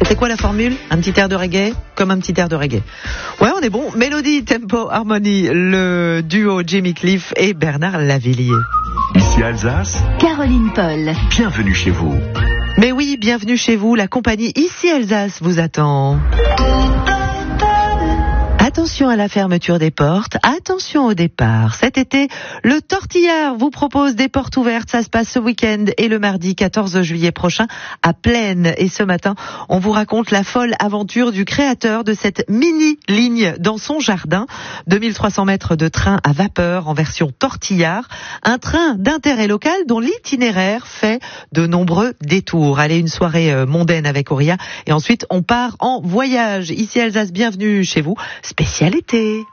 C'était quoi la formule? Un petit air de reggae? Comme un petit air de reggae. Ouais, on est bon. Mélodie, tempo, harmonie, le duo Jimmy Cliff et Bernard Lavilliers. Ici Alsace, Caroline Paul. bienvenue chez vous. Mais oui, bienvenue chez vous. La compagnie Ici Alsace vous attend. Attention à la fermeture des portes, attention au départ. Cet été, le Tortillard vous propose des portes ouvertes. Ça se passe ce week-end et le mardi 14 juillet prochain à Plaine. Et ce matin, on vous raconte la folle aventure du créateur de cette mini-ligne dans son jardin. 2300 mètres de train à vapeur en version Tortillard. Un train d'intérêt local dont l'itinéraire fait de nombreux détours. Allez, une soirée mondaine avec Auria. Et ensuite, on part en voyage. Ici Alsace, bienvenue chez vous. Spécialité.